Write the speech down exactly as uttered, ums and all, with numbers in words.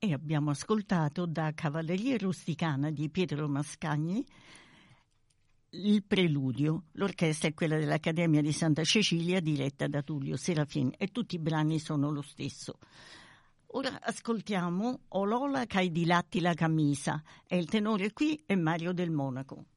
e abbiamo ascoltato da Cavalleria Rusticana di Pietro Mascagni il Preludio. L'orchestra è quella dell'Accademia di Santa Cecilia diretta da Tullio Serafin e tutti i brani sono lo stesso. Ora ascoltiamo O Lola c'hai di latti la camisa e il tenore qui è Mario Del Monaco.